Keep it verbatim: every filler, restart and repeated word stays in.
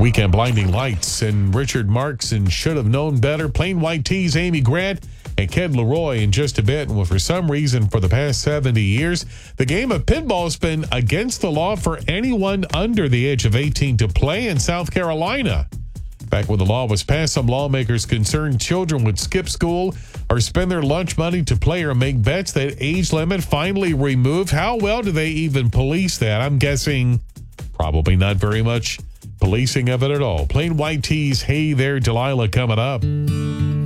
Weekend Blinding Lights and Richard Marks and Should Have Known Better. Plain White T's, Amy Grant and Ken Leroy in just a bit. And for some reason, for the past seventy years, the game of pinball has been against the law for anyone under the age of eighteen to play in South Carolina. Back when the law was passed, some lawmakers concerned children would skip school or spend their lunch money to play or make bets. That age limit finally removed. How well do they even police that? I'm guessing probably not very much policing of it at all. Plain White T's, Hey There, Delilah, coming up.